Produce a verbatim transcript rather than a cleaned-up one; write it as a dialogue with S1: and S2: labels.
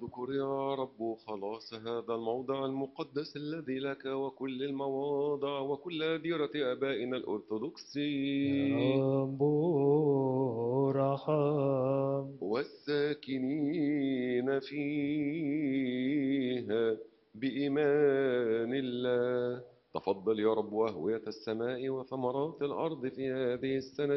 S1: اذكر يا رب خلاص هذا الموضع المقدس الذي لك، وكل المواضع وكل ديرة آبائنا
S2: يا
S1: الأرثوذكسي
S2: رب ارحم.
S1: والساكنين فيها بإيمان الله. تفضل يا رب أهوية السماء وثمرات الأرض في هذه السنة